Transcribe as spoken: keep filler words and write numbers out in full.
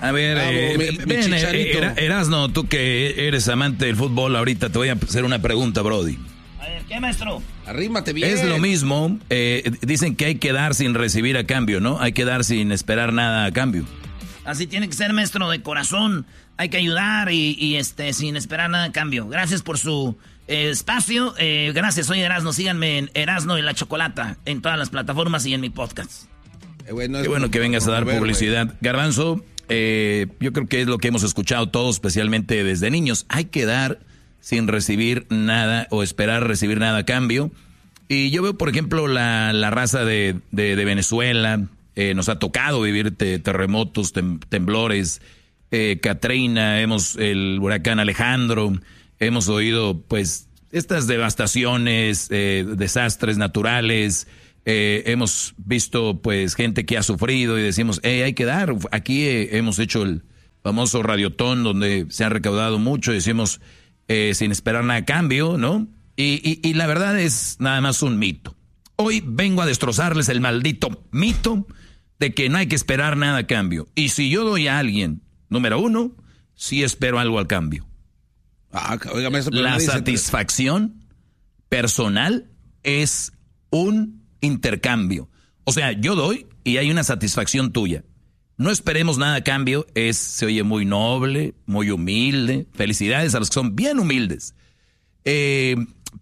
A ver, Bravo, eh, mi, mi ven, Chicharito. eh, Erasno, tú que eres amante del fútbol, ahorita te voy a hacer una pregunta, Brody. A ver, ¿qué, maestro? Arrímate bien. Es lo mismo, eh, dicen que hay que dar sin recibir a cambio, ¿no? Hay que dar sin esperar nada a cambio. Así tiene que ser, maestro, de corazón. Hay que ayudar y, y este sin esperar nada a cambio. Gracias por su eh, espacio. Eh, gracias, soy Erasno. Síganme en Erasno y la Chocolata en todas las plataformas y en mi podcast. Eh, güey, no es Qué bueno por- que vengas a por dar ver, publicidad. güey. Garbanzo, eh, yo creo que es lo que hemos escuchado todos, especialmente desde niños. Hay que dar sin recibir nada o esperar recibir nada a cambio. Y yo veo, por ejemplo, la, la raza de, de, de Venezuela. Eh, nos ha tocado vivir te, terremotos, tem, temblores, eh, Katrina, hemos el huracán Alejandro, hemos oído pues estas devastaciones, eh, desastres naturales. Eh, hemos visto pues gente que ha sufrido y decimos, hey, hay que dar. Aquí eh, hemos hecho el famoso radiotón donde se ha recaudado mucho y decimos eh, sin esperar nada a cambio, ¿no? Y, y, y la verdad es nada más un mito. Hoy vengo a destrozarles el maldito mito de que no hay que esperar nada a cambio. Y si yo doy a alguien, número uno, sí espero algo al cambio. Ah, óigame, eso, pero La nadie se- satisfacción personal es un intercambio. O sea, yo doy y hay una satisfacción tuya. No esperemos nada a cambio, es, se oye muy noble, muy humilde. Felicidades a los que son bien humildes. Eh,